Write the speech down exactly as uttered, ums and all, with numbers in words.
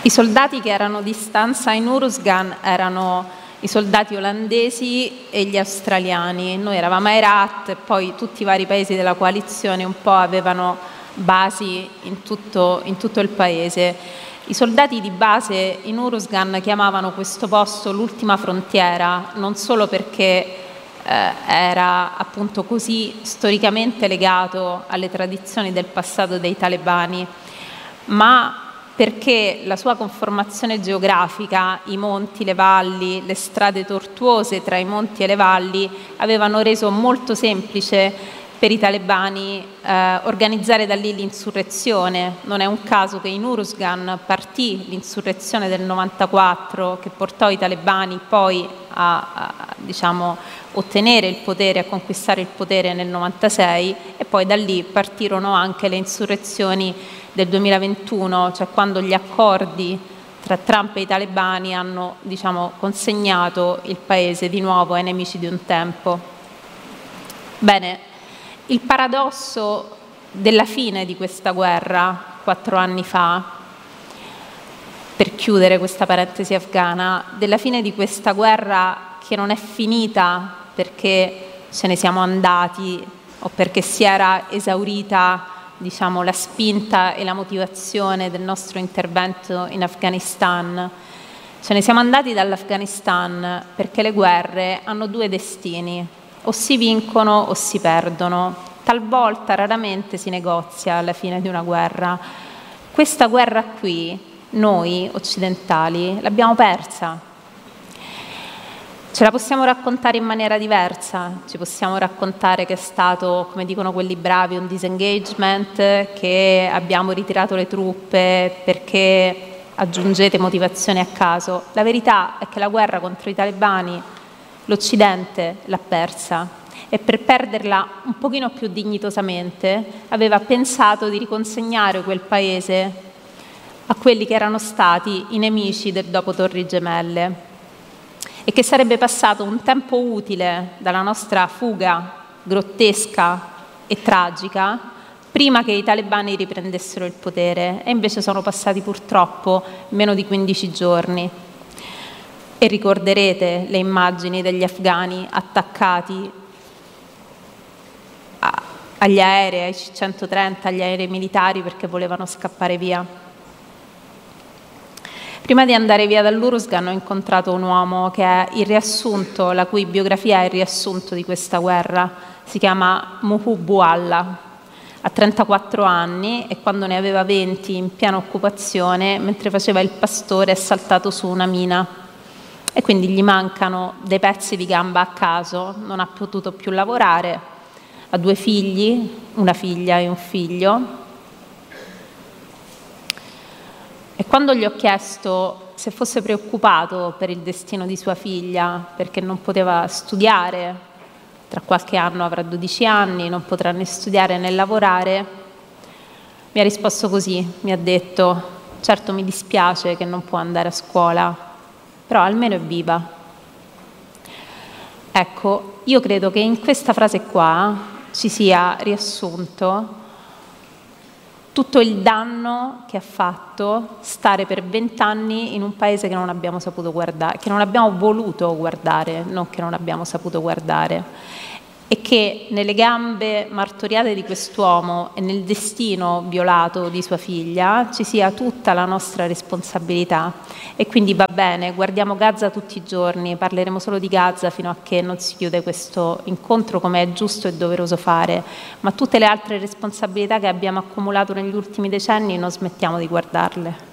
I soldati che erano di stanza in Uruzgan erano i soldati olandesi e gli australiani. Noi eravamo a Herat e poi tutti i vari paesi della coalizione un po' avevano basi in tutto, in tutto il paese. I soldati di base in Uruzgan chiamavano questo posto l'ultima frontiera, non solo perché eh, era appunto così storicamente legato alle tradizioni del passato dei talebani, ma perché la sua conformazione geografica, i monti, le valli, le strade tortuose tra i monti e le valli, avevano reso molto semplice per i talebani eh, organizzare da lì l'insurrezione. Non è un caso che in Uruzgan partì l'insurrezione del novantaquattro che portò i talebani poi a, a diciamo, ottenere il potere, a conquistare il potere nel novantasei, e poi da lì partirono anche le insurrezioni del duemilaventuno, cioè quando gli accordi tra Trump e i talebani hanno, diciamo, consegnato il paese di nuovo ai nemici di un tempo. Bene, il paradosso della fine di questa guerra, quattro anni fa, per chiudere questa parentesi afghana, della fine di questa guerra che non è finita perché ce ne siamo andati o perché si era esaurita, diciamo, la spinta e la motivazione del nostro intervento in Afghanistan. Ce ne siamo andati dall'Afghanistan perché le guerre hanno due destini: o si vincono o si perdono. Talvolta, raramente si negozia alla fine di una guerra. Questa guerra qui, noi occidentali, l'abbiamo persa. Ce la possiamo raccontare in maniera diversa, ci possiamo raccontare che è stato, come dicono quelli bravi, un disengagement, che abbiamo ritirato le truppe perché aggiungete motivazioni a caso. La verità è che la guerra contro i talebani l'Occidente l'ha persa, e per perderla un pochino più dignitosamente aveva pensato di riconsegnare quel paese a quelli che erano stati i nemici del dopo Torri Gemelle, e che sarebbe passato un tempo utile dalla nostra fuga grottesca e tragica prima che i talebani riprendessero il potere, e invece sono passati purtroppo meno di quindici giorni. E ricorderete le immagini degli afghani attaccati a, agli aerei, ai C centotrenta, agli aerei militari perché volevano scappare via. Prima di andare via dall'Uruzgan ho incontrato un uomo che è il riassunto, la cui biografia è il riassunto di questa guerra. Si chiama Muhubu Allah, ha trentaquattro anni e quando ne aveva venti in piena occupazione, mentre faceva il pastore, è saltato su una mina e quindi gli mancano dei pezzi di gamba a caso, non ha potuto più lavorare, ha due figli, una figlia e un figlio. E quando gli ho chiesto se fosse preoccupato per il destino di sua figlia, perché non poteva studiare, tra qualche anno avrà dodici anni, non potrà né studiare né lavorare, mi ha risposto così, mi ha detto: certo mi dispiace che non può andare a scuola, però almeno è viva. Ecco, io credo che in questa frase qua ci sia riassunto tutto il danno che ha fatto stare per vent'anni in un paese che non abbiamo saputo guardare, che non abbiamo voluto guardare, non che non abbiamo saputo guardare, e che nelle gambe martoriate di quest'uomo e nel destino violato di sua figlia ci sia tutta la nostra responsabilità. E quindi va bene, guardiamo Gaza tutti i giorni, parleremo solo di Gaza fino a che non si chiude questo incontro, come è giusto e doveroso fare, ma tutte le altre responsabilità che abbiamo accumulato negli ultimi decenni non smettiamo di guardarle.